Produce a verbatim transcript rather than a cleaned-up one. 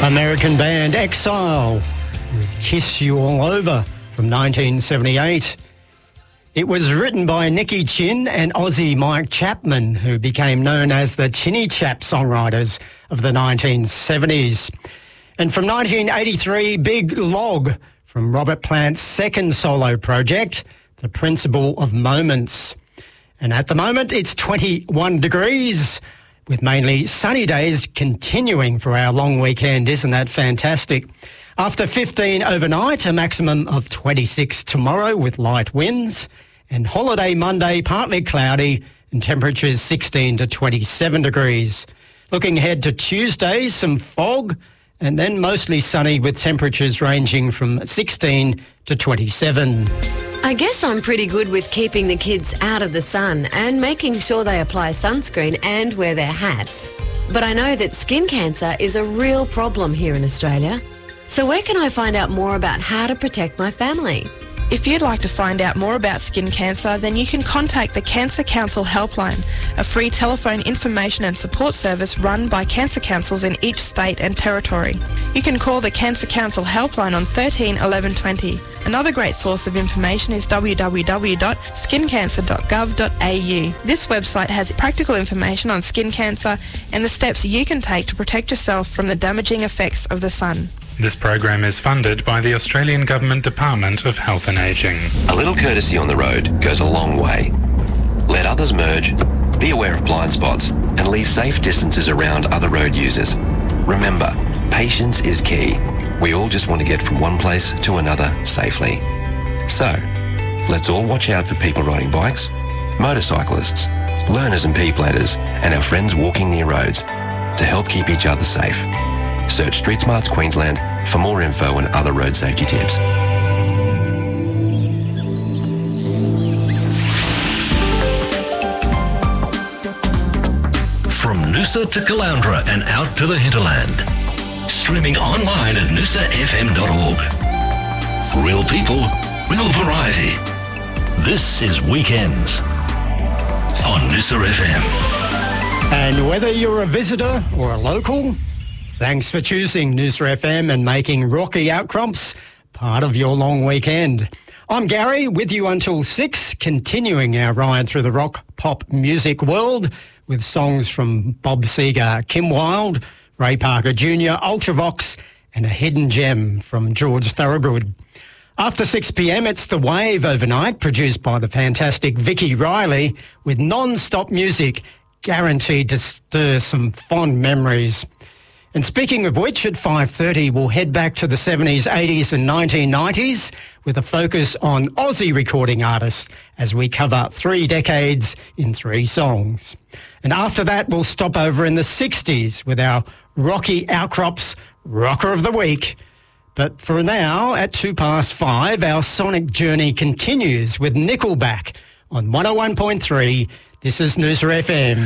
American band Exile with Kiss You All Over from nineteen seventy-eight. It was written by Nicky Chinn and Aussie Mike Chapman, who became known as the Chinny Chap songwriters of the nineteen seventies. And from nineteen eighty-three, Big Log from Robert Plant's second solo project, The Principle of Moments. And at the moment, it's twenty-one degrees, with mainly sunny days continuing for our long weekend. Isn't that fantastic? After fifteen overnight, a maximum of twenty-six tomorrow with light winds, and holiday Monday, partly cloudy and temperatures sixteen to twenty-seven degrees. Looking ahead to Tuesday, some fog, and then mostly sunny with temperatures ranging from sixteen to twenty-seven. I guess I'm pretty good with keeping the kids out of the sun and making sure they apply sunscreen and wear their hats. But I know that skin cancer is a real problem here in Australia. So where can I find out more about how to protect my family? If you'd like to find out more about skin cancer, then you can contact the Cancer Council Helpline, a free telephone information and support service run by cancer councils in each state and territory. You can call the Cancer Council Helpline on thirteen eleven twenty. Another great source of information is w w w dot skin cancer dot gov dot a u. This website has practical information on skin cancer and the steps you can take to protect yourself from the damaging effects of the sun. This program is funded by the Australian Government Department of Health and Ageing. A little courtesy on the road goes a long way. Let others merge, be aware of blind spots, and leave safe distances around other road users. Remember, patience is key. We all just want to get from one place to another safely. So, let's all watch out for people riding bikes, motorcyclists, learners and P-platers, and our friends walking near roads to help keep each other safe. Search Street Smarts Queensland for more info and other road safety tips. From Noosa to Caloundra and out to the hinterland. Streaming online at noosa f m dot org. Real people, real variety. This is Weekends on Noosa F M. And whether you're a visitor or a local, thanks for choosing Noosa F M and making Rocky Outcrops part of your long weekend. I'm Gary, with you until six, continuing our ride through the rock pop music world with songs from Bob Seger, Kim Wilde, Ray Parker Junior, Ultravox, and a hidden gem from George Thorogood. After six p m, it's The Wave overnight, produced by the fantastic Vicky Riley, with non-stop music guaranteed to stir some fond memories. And speaking of which, at five thirty, we'll head back to the seventies, eighties and nineteen nineties with a focus on Aussie recording artists as we cover three decades in three songs. And after that, we'll stop over in the sixties with our Rocky Outcrops Rocker of the Week. But for now, at two past five, our sonic journey continues with Nickelback on one oh one point three. This is Noosa F M.